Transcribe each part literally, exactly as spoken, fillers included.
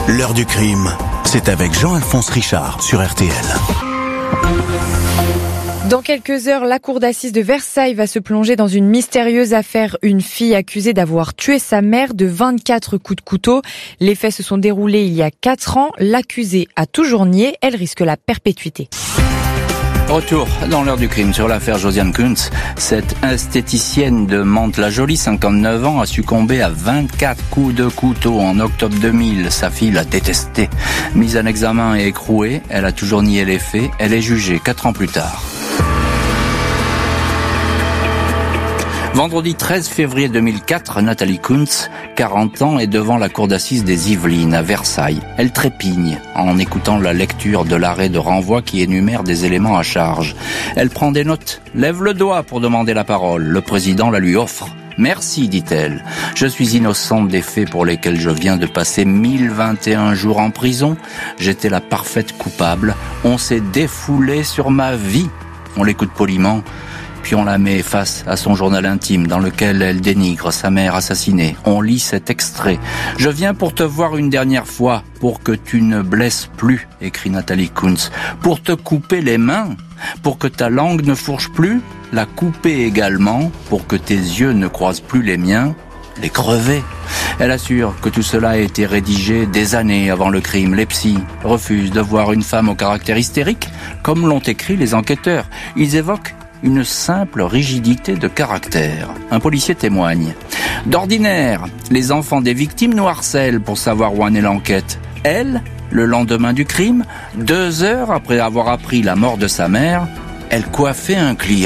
L'heure du crime, c'est avec Jean-Alphonse Richard sur R T L. Dans quelques heures, la cour d'assises de Versailles va se plonger dans une mystérieuse affaire. Une fille accusée d'avoir tué sa mère de vingt-quatre coups de couteau. Les faits se sont déroulés il y a quatre ans. L'accusée a toujours nié. Elle risque la perpétuité. Retour dans l'heure du crime sur l'affaire Josiane Kuntz. Cette esthéticienne de Mantes-la-Jolie, cinquante-neuf ans, a succombé à vingt-quatre coups de couteau en octobre deux mille. Sa fille l'a détestée. Mise en examen et écrouée, elle a toujours nié les faits. Elle est jugée quatre ans plus tard. Vendredi treize février deux mille quatre, Nathalie Kuntz, quarante ans, est devant la cour d'assises des Yvelines à Versailles. Elle trépigne en écoutant la lecture de l'arrêt de renvoi qui énumère des éléments à charge. Elle prend des notes, lève le doigt pour demander la parole. Le président la lui offre. « Merci », dit-elle. « Je suis innocente des faits pour lesquels je viens de passer mille vingt et un jours en prison. J'étais la parfaite coupable. On s'est défoulé sur ma vie. » On l'écoute poliment. Puis on la met face à son journal intime dans lequel elle dénigre sa mère assassinée. On lit cet extrait. « Je viens pour te voir une dernière fois, pour que tu ne blesses plus », écrit Nathalie Kuntz. « Pour te couper les mains, pour que ta langue ne fourche plus, la couper également, pour que tes yeux ne croisent plus les miens, les crever. » Elle assure que tout cela a été rédigé des années avant le crime. Les psys refusent de voir une femme au caractère hystérique, comme l'ont écrit les enquêteurs. Ils évoquent une simple rigidité de caractère. Un policier témoigne. « D'ordinaire, les enfants des victimes nous harcèlent pour savoir où en est l'enquête. Elle, le lendemain du crime, deux heures après avoir appris la mort de sa mère, elle coiffait un client. »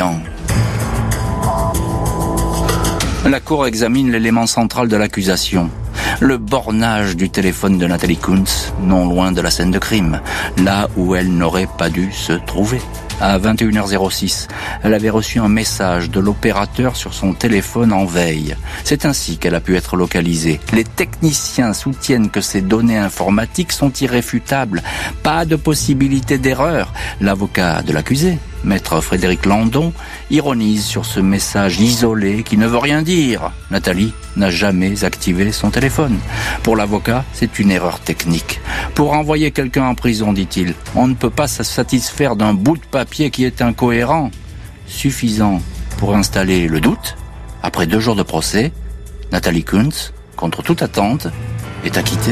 La cour examine l'élément central de l'accusation. Le bornage du téléphone de Nathalie Kuntz, non loin de la scène de crime, là où elle n'aurait pas dû se trouver. À vingt et une heures six, elle avait reçu un message de l'opérateur sur son téléphone en veille. C'est ainsi qu'elle a pu être localisée. Les techniciens soutiennent que ces données informatiques sont irréfutables. Pas de possibilité d'erreur. L'avocat de l'accusé, maître Frédéric Landon, ironise sur ce message isolé qui ne veut rien dire. Nathalie n'a jamais activé son téléphone. Pour l'avocat, c'est une erreur technique. Pour envoyer quelqu'un en prison, dit-il, on ne peut pas se satisfaire d'un bout de papier qui est incohérent. Suffisant pour installer le doute. Après deux jours de procès, Nathalie Kuntz, contre toute attente, est acquittée.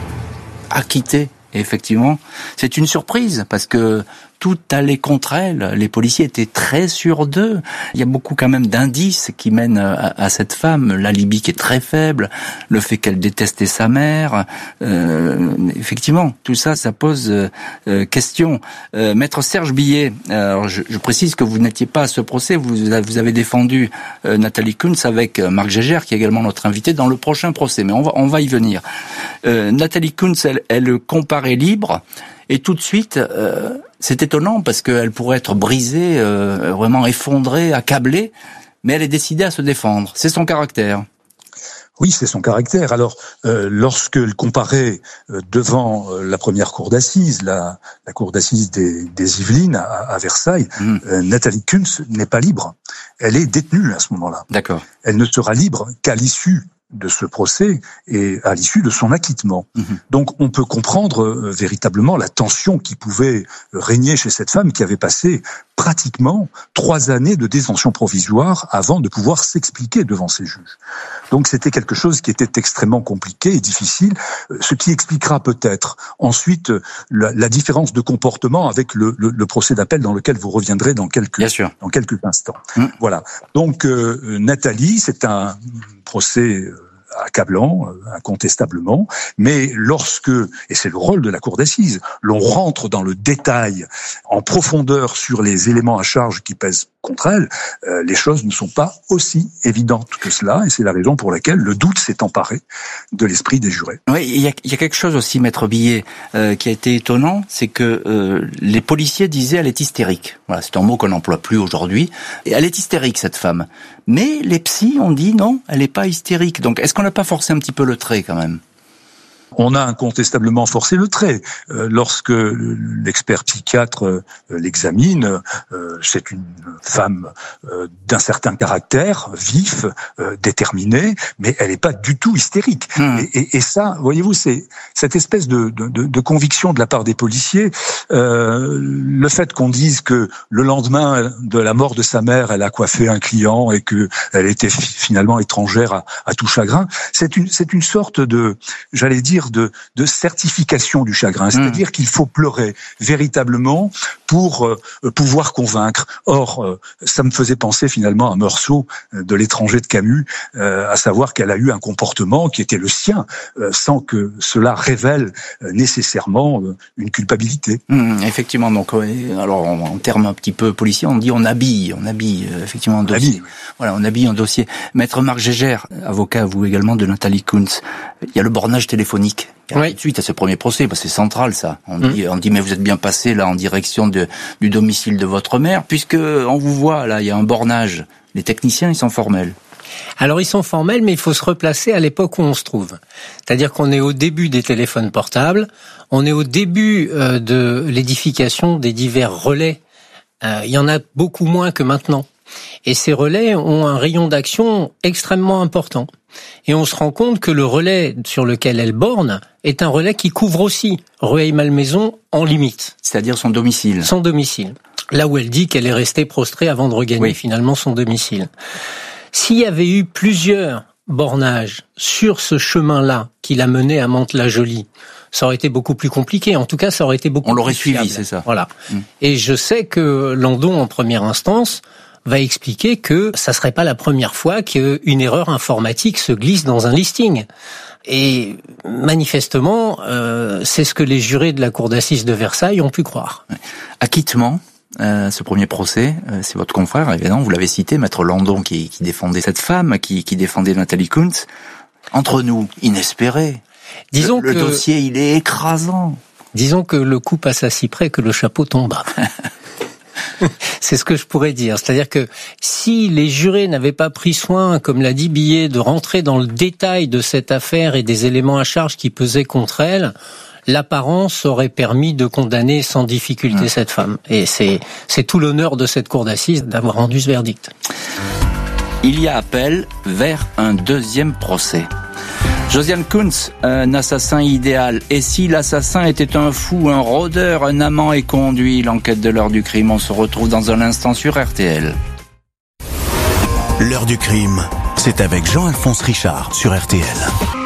Acquittée. Et effectivement, c'est une surprise parce que tout allait contre elle. Les policiers étaient très sûrs d'eux. Il y a beaucoup quand même d'indices qui mènent à, à cette femme. L'alibi qui est très faible, le fait qu'elle détestait sa mère. Euh, effectivement, tout ça, ça pose euh, question. Euh, Maître Serge Billet, alors je, je précise que vous n'étiez pas à ce procès. Vous, vous avez défendu euh, Nathalie Kuntz avec Marc Gégère, qui est également notre invité, dans le prochain procès. Mais on va, on va y venir. Euh, Nathalie Kuntz, elle, elle comparaît libre. Et tout de suite, euh, c'est étonnant parce qu'elle pourrait être brisée, euh, vraiment effondrée, accablée, mais elle est décidée à se défendre. C'est son caractère. Oui, c'est son caractère. Alors, euh, lorsqu'elle comparait euh, devant euh, la première cour d'assises, la, la cour d'assises des, des Yvelines à, à Versailles, mmh. euh, Nathalie Kuntz n'est pas libre. Elle est détenue à ce moment-là. D'accord. Elle ne sera libre qu'à l'issue de ce procès et à l'issue de son acquittement. Mmh. Donc on peut comprendre euh, véritablement la tension qui pouvait régner chez cette femme qui avait passé pratiquement trois années de détention provisoire avant de pouvoir s'expliquer devant ses juges. Donc c'était quelque chose qui était extrêmement compliqué et difficile, ce qui expliquera peut-être ensuite la, la différence de comportement avec le, le, le procès d'appel dans lequel vous reviendrez dans quelques, dans quelques instants. Mmh. Voilà. Donc euh, Nathalie, c'est un procès accablant, incontestablement, mais lorsque, et c'est le rôle de la cour d'assises, l'on rentre dans le détail, en profondeur sur les éléments à charge qui pèsent contre elle, euh, les choses ne sont pas aussi évidentes que cela, et c'est la raison pour laquelle le doute s'est emparé de l'esprit des jurés. Oui, il y a, il y a quelque chose aussi, Maître Billet, euh, qui a été étonnant, c'est que euh, les policiers disaient elle est hystérique. Voilà, c'est un mot qu'on n'emploie plus aujourd'hui. Et elle est hystérique, cette femme. Mais les psys ont dit non, elle n'est pas hystérique. Donc, est-ce qu'on n'a pas forcé un petit peu le trait quand même ? On a incontestablement forcé le trait. Euh, lorsque l'expert psychiatre euh, l'examine, euh, c'est une femme euh, d'un certain caractère, vif, euh, déterminée, mais elle n'est pas du tout hystérique. Mmh. Et, et, et ça, voyez-vous, c'est cette espèce de, de, de conviction de la part des policiers. Euh, le fait qu'on dise que le lendemain de la mort de sa mère, elle a coiffé un client et que elle était finalement étrangère à, à tout chagrin, c'est une, c'est une sorte de, j'allais dire, de, de certification du chagrin. C'est-à-dire mmh. qu'il faut pleurer véritablement pour euh, pouvoir convaincre. Or, euh, ça me faisait penser finalement à Meursault de L'étranger de Camus, euh, à savoir qu'elle a eu un comportement qui était le sien, euh, sans que cela révèle euh, nécessairement euh, une culpabilité. Mmh, effectivement, donc, euh, alors en, en termes un petit peu policiers, on dit on habille, on habille euh, effectivement un dossier. Habille, oui. Voilà, on habille un dossier. Maître Marc Gégère, avocat vous également de Nathalie Kuntz, il y a le bornage téléphonique. Oui. Tout de suite à ce premier procès, parce que c'est central ça. On mmh. dit, on dit mais vous êtes bien passé là en direction de, du domicile de votre mère, puisque on vous voit là, il y a un bornage. Les techniciens, ils sont formels. Alors ils sont formels, mais il faut se replacer à l'époque où on se trouve. C'est-à-dire qu'on est au début des téléphones portables, on est au début euh, de l'édification des divers relais. Euh, il y en a beaucoup moins que maintenant. Et ces relais ont un rayon d'action extrêmement important. Et on se rend compte que le relais sur lequel elle borne est un relais qui couvre aussi Rueil-Malmaison en limite. C'est-à-dire son domicile. Son domicile. Là où elle dit qu'elle est restée prostrée avant de regagner oui. finalement son domicile. S'il y avait eu plusieurs bornages sur ce chemin-là qui l'a mené à Mantes-la-Jolie, ça aurait été beaucoup plus compliqué. En tout cas, ça aurait été beaucoup plus On l'aurait fiable. suivi, c'est ça. Voilà. Mmh. Et je sais que Landon, en première instance, va expliquer que ça serait pas la première fois qu'une erreur informatique se glisse dans un listing. Et manifestement, euh, c'est ce que les jurés de la cour d'assises de Versailles ont pu croire. Acquittement. Euh, ce premier procès, euh, c'est votre confrère, évidemment, vous l'avez cité, Maître Landon, qui, qui défendait cette femme, qui, qui défendait Nathalie Kuntz. Entre nous, inespéré. Disons le, que le dossier, il est écrasant. Disons que le coup passe à si près que le chapeau tombe. C'est ce que je pourrais dire. C'est-à-dire que si les jurés n'avaient pas pris soin, comme l'a dit Billet, de rentrer dans le détail de cette affaire et des éléments à charge qui pesaient contre elle, l'apparence aurait permis de condamner sans difficulté mmh. cette femme. Et c'est, c'est tout l'honneur de cette cour d'assises d'avoir rendu ce verdict. Il y a appel vers un deuxième procès. Josiane Kuntz, un assassin idéal. Et si l'assassin était un fou, un rôdeur, un amant et conduit? L'enquête de l'heure du crime, on se retrouve dans un instant sur R T L. L'heure du crime, c'est avec Jean-Alphonse Richard sur R T L.